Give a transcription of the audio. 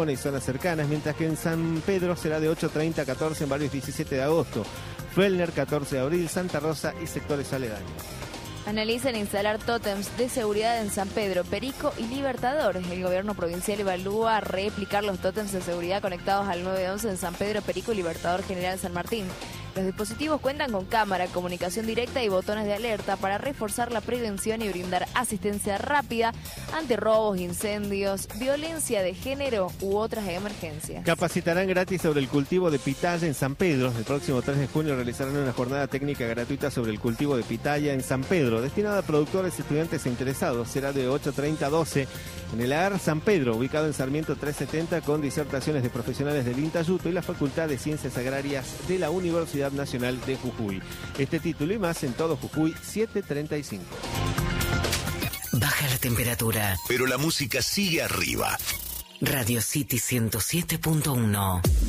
Carmona y zonas cercanas, mientras que en San Pedro será de 8:30 a 14 en barrios 17 de agosto, Fellner 14 de abril, Santa Rosa y sectores aledaños. Analizan instalar tótems de seguridad en San Pedro, Perico y Libertador. El gobierno provincial evalúa replicar los tótems de seguridad conectados al 911 en San Pedro, Perico y Libertador General San Martín. Los dispositivos cuentan con cámara, comunicación directa y botones de alerta para reforzar la prevención y brindar asistencia rápida ante robos, incendios, violencia de género u otras emergencias. Capacitarán gratis sobre el cultivo de pitaya en San Pedro. El próximo 3 de junio realizarán una jornada técnica gratuita sobre el cultivo de pitaya en San Pedro, destinada a productores, estudiantes e interesados. Será de 8:30 a 12 en el AR San Pedro, ubicado en Sarmiento 370, con disertaciones de profesionales del INTAYUTO y la Facultad de Ciencias Agrarias de la Universidad Nacional de Jujuy. Este título y más en todo Jujuy 7:35. Baja la temperatura, pero la música sigue arriba. Radio City 107.1.